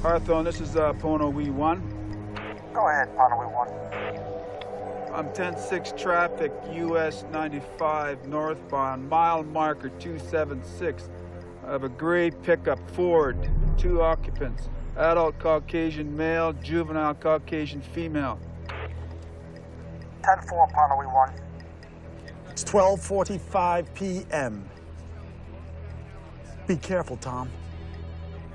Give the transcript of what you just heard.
Hawthorne, this is Pono We1. Go ahead, Pono We1. I'm 10-6 traffic, US 95 northbound, mile marker 276. I have a gray pickup Ford, 2 occupants, adult Caucasian male, juvenile Caucasian female. 10-4, Pono We1. It's 12:45 p.m. Be careful, Tom.